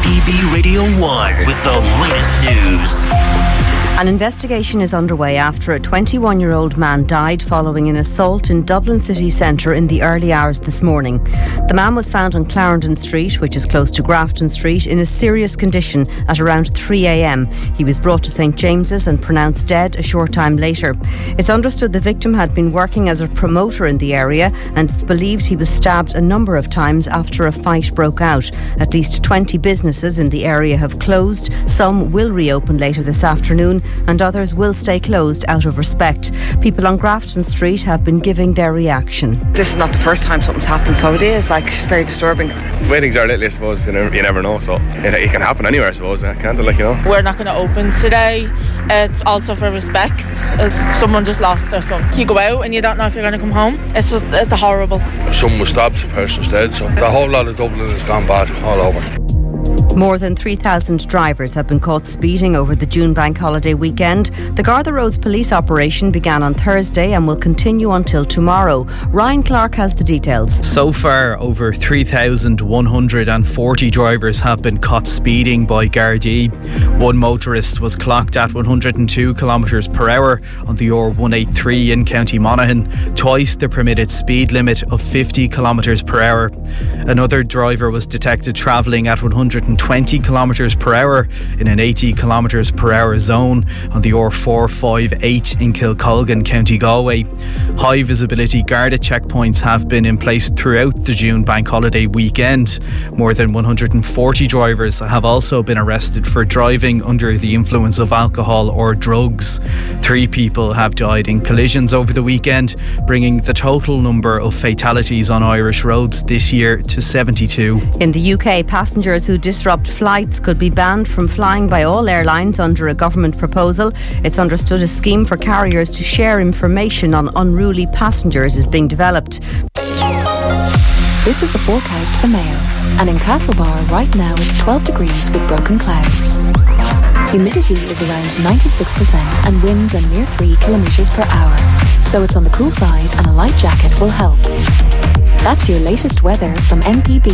MPB Radio 1 with the latest news. An investigation is underway after a 21-year-old man died following an assault in Dublin city centre in the early hours this morning. The man was found on Clarendon Street, which is close to Grafton Street, in a serious condition at around 3 a.m. He was brought to St James's and pronounced dead a short time later. It's understood the victim had been working as a promoter in the area, and it's believed he was stabbed a number of times after a fight broke out. At least 20 businesses in the area have closed. Some will reopen later this afternoon, and others will stay closed out of respect. People on Grafton Street have been giving their reaction. This is not the first time something's happened, so it is very disturbing. The way things are lately, I suppose, you never know, so it can happen anywhere, I suppose, can't it, We're not going to open today. It's also for respect. Someone just lost their son. You go out and you don't know if you're going to come home. It's just horrible. Someone was stabbed, the person's dead, so the whole lot of Dublin has gone bad all over. More than 3,000 drivers have been caught speeding over the June bank holiday weekend. The Garda Roads police operation began on Thursday and will continue until tomorrow. Ryan Clark has the details. So far, over 3,140 drivers have been caught speeding by Gardaí. One motorist was clocked at 102 km per hour on the R183 in County Monaghan, twice the permitted speed limit of 50 km per hour. Another driver was detected travelling at 120 km per hour in an 80 km per hour zone on the R458 in Kilcolgan, County Galway. High visibility Garda checkpoints have been in place throughout the June bank holiday weekend. More than 140 drivers have also been arrested for driving under the influence of alcohol or drugs. 3 people have died in collisions over the weekend, bringing the total number of fatalities on Irish roads this year to 72. In the UK, passengers who disrupt flights could be banned from flying by all airlines under a government proposal. It's understood a scheme for carriers to share information on unruly passengers is being developed. This is the forecast for Mayo. And in Castlebar right now it's 12 degrees with broken clouds. Humidity is around 96% and winds are near 3 kilometres per hour. So it's on the cool side and a light jacket will help. That's your latest weather from MPB